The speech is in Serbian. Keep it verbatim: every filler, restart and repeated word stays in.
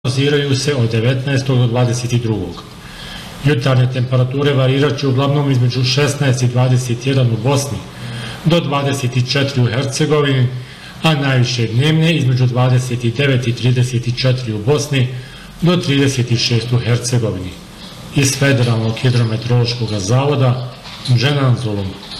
prognoziraju se od devetnaestog do dvadeset drugog Jutarnje temperature varirat će uglavnom između šesnaest i dvadeset jedan u Bosni, do dvadeset četiri u Hercegovini, a najviše dnevne između dvadeset devet i trideset četiri u Bosni, do trideset šest u Hercegovini. Iz Federalnog hidrometeorološkog zavoda, Dženan Zulum.